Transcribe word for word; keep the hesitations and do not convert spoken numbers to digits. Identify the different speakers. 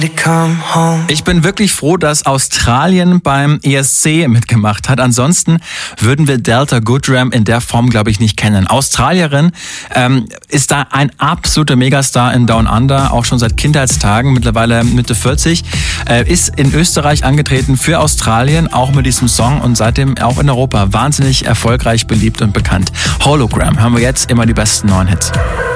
Speaker 1: Ich bin wirklich froh, dass Australien beim E S C mitgemacht hat. Ansonsten würden wir Delta Goodrem in der Form, glaube ich, nicht kennen. Australierin ähm, ist da ein absoluter Megastar in Down Under, auch schon seit Kindheitstagen, mittlerweile Mitte vierzig. Äh, ist in Österreich angetreten für Australien, auch mit diesem Song und seitdem auch in Europa wahnsinnig erfolgreich, beliebt und bekannt. Hologram haben wir jetzt immer die besten neuen Hits.